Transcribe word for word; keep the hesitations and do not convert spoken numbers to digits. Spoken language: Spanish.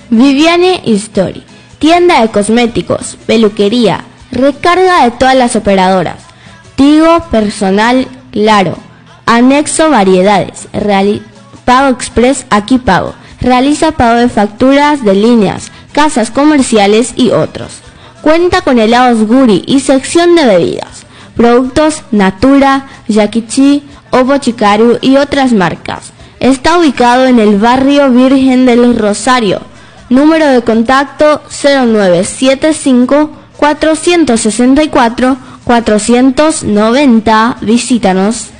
Viviane History, tienda de cosméticos, peluquería, recarga de todas las operadoras, Tigo, Personal, Claro, Anexo Variedades, Reali- Pago Express, Aquí Pago, realiza pago de facturas de líneas, casas comerciales y otros. Cuenta con helados Guri y sección de bebidas, productos Natura, Yakichi, Ovo Chikaru y otras marcas. Está ubicado en el barrio Virgen del Rosario. Número de contacto cero nueve siete cinco, cuatro seis cuatro, cuatro nueve cero. Visítanos.